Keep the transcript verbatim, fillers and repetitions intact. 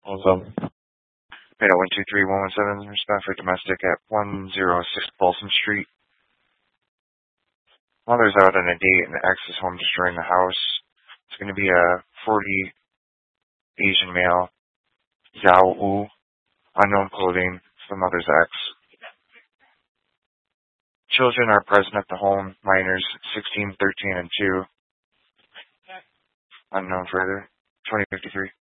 Hold on. Beta one two three one one seven, respond for domestic at one oh six Folsom Street. Mother's out on a date and the ex is home destroying the house. It's going to be a forty Asian male, Zhao Wu, unknown clothing, it's the mother's ex. Children are present at the home, minors sixteen, thirteen, and two. Unknown further. twenty fifty-three.